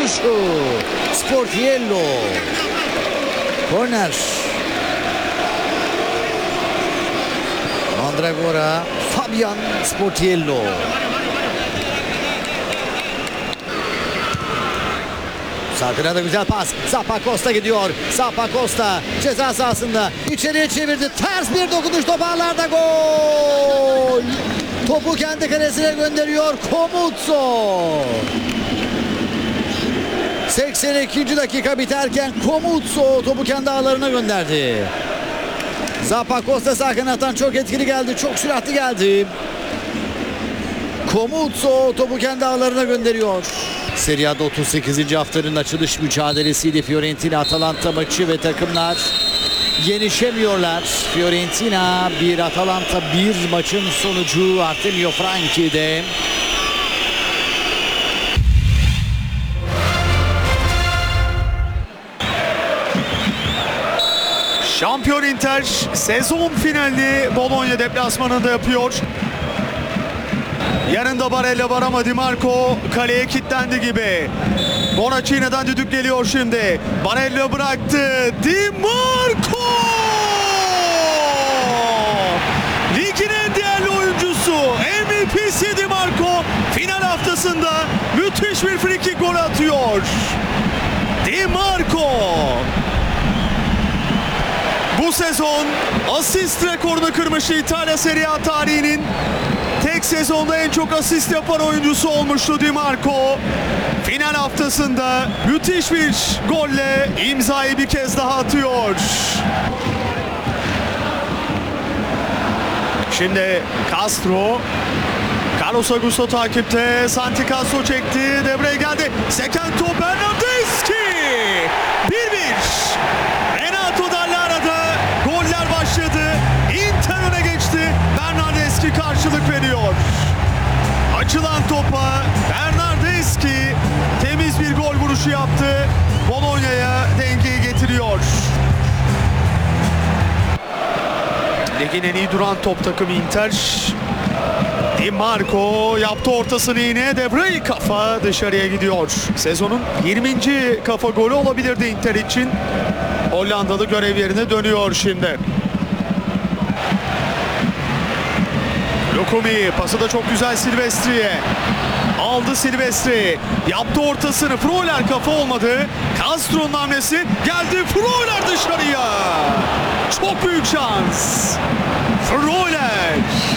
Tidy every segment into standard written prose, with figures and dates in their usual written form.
vuruşu. Sportiello. Korner. Mandragora. Fabian Sportiello. Sağ da güzel pas. Zappacosta gidiyor. Zappacosta ceza sahasında içeriye çevirdi. Ters bir dokunuş, toparlarda gol. Topu kendi kalesine gönderiyor Komutso. 82. dakika biterken Komutso topu kendi ağlarına gönderdi. Zappacosta sağ kanattan çok etkili geldi. Çok süratli geldi. Komutso topu kendi ağlarına gönderiyor. Serie A'da 38. haftanın açılış mücadelesiydi Fiorentina-Atalanta maçı ve takımlar yenişemiyorlar. Fiorentina 1, Atalanta 1 maçın sonucu Artemio Franchi'de. Şampiyon Inter sezon finalini Bologna deplasmanında yapıyor. Yanında Barella var ama Di Marco kaleye kilitlendi gibi. Bonaccini'den düdük geliyor şimdi. Barella bıraktı. Di Marco! Ligin en değerli oyuncusu, MVP'si Di Marco final haftasında müthiş bir frikik gol atıyor. Di Marco! Bu sezon asist rekorunu kırmış, İtalya Serie A tarihinin tek sezonda en çok asist yapan oyuncusu olmuştu Di Marco. Final haftasında müthiş bir golle imzayı bir kez daha atıyor. Şimdi Castro. Carlos Augusto takipte. Santi Castro çekti. Devreye geldi. Seken top Bernardeschi. 1-1. Renato Dallara'da goller başladı. Inter öne geçti. Bernardeschi karşılık veriyor. Açılan topa Bernardeschi temiz bir gol vuruşu yaptı. Bologna'ya dengeyi getiriyor. Ligin en iyi duran top takımı Inter. Di Marco yaptı ortasını yine. De Vrij kafa dışarıya gidiyor. Sezonun 20. kafa golü olabilirdi Inter için. Hollandalı görev yerine dönüyor şimdi. Lukumi pası da çok güzel Silvestri'ye. Aldı Silvestri. Yaptı ortasını. Freuler kafa olmadı. Castro'nun hamlesi geldi. Freuler dışarıya. Çok büyük şans. Freuler.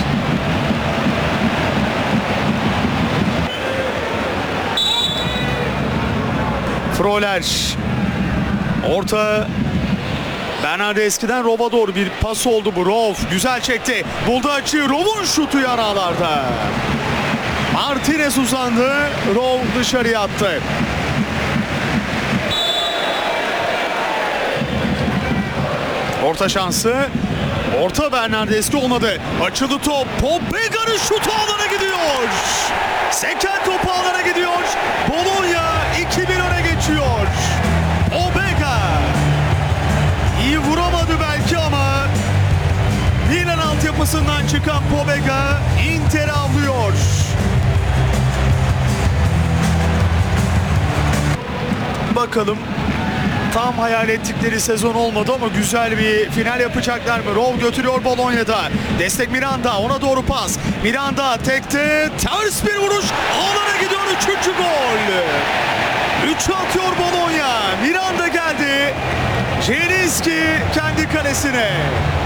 Freuler. Orta. Bernardeschi'den Rov'a doğru bir pas oldu bu. Rov güzel çekti. Buldu açıyı. Rov'un şutu yaralarda. Martinez uzandı. Rov dışarıya attı. Orta şansı. Orta Bernardeschi olmadı. Açıldı top. Pobega'nın şutu alana gidiyor. Seken topu alana gidiyor. Bologna 2-1 öne geçiyor. Pobega. İyi vuramadı belki ama Milan altyapısından çıkan Pobega Inter'i avlıyor. Bakalım, tam hayal ettikleri sezon olmadı ama güzel bir final yapacaklar mı? Rov götürüyor Bologna'da. Destek Miranda, ona doğru pas. Miranda tekte, ters bir vuruş. Ağlara gidiyor, 3. gol. 3'ü atıyor Bologna. Miranda geldi. Zielinski kendi kalesine.